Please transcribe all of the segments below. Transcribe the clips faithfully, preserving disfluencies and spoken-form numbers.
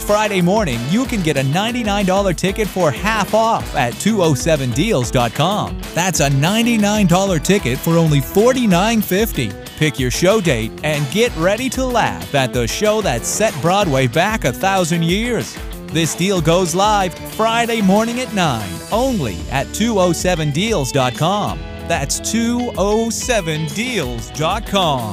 Friday morning, you can get a ninety-nine dollar ticket for half off at two oh seven deals dot com. That's a ninety-nine dollar ticket for only forty-nine fifty. Pick your show date and get ready to laugh at the show that set Broadway back a thousand years. This deal goes live Friday morning at nine, only at two oh seven deals dot com. That's two oh seven deals dot com.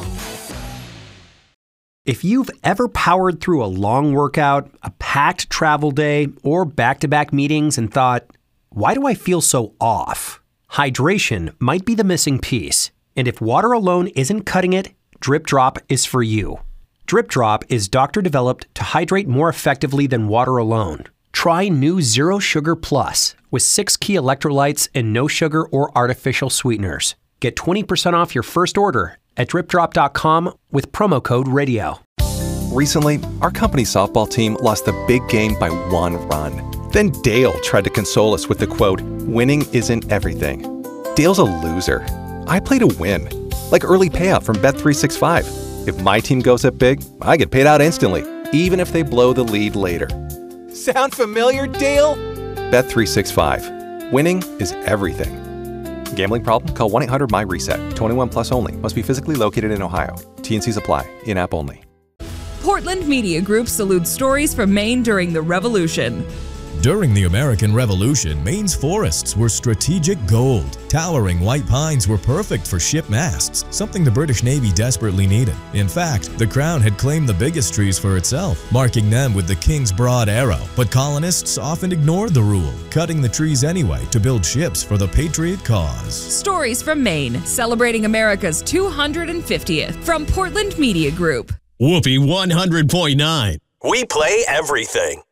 If you've ever powered through a long workout, a packed travel day, or back-to-back meetings and thought, why do I feel so off? Hydration might be the missing piece. And if water alone isn't cutting it, Drip Drop is for you. Drip Drop is doctor-developed to hydrate more effectively than water alone. Try new Zero Sugar Plus with six key electrolytes and no sugar or artificial sweeteners. Get twenty percent off your first order at drip drop dot com with promo code radio. Recently, our company's softball team lost the big game by one run. Then Dale tried to console us with the quote, "Winning isn't everything." Dale's a loser. I play to win, like early payout from Bet three sixty-five. If my team goes up big, I get paid out instantly, even if they blow the lead later. Sound familiar, Dale? Bet three sixty-five. Winning is everything. Gambling problem? Call one eight hundred my reset. twenty-one plus only. Must be physically located in Ohio. T N Cs apply. In-app only. Portland Media Group salutes stories from Maine during the Revolution. During the American Revolution, Maine's forests were strategic gold. Towering white pines were perfect for ship masts, something the British Navy desperately needed. In fact, the Crown had claimed the biggest trees for itself, marking them with the King's Broad Arrow. But colonists often ignored the rule, cutting the trees anyway to build ships for the Patriot cause. Stories from Maine, celebrating America's two hundred fiftieth. From Portland Media Group. Whoopee one hundred point nine. We play everything.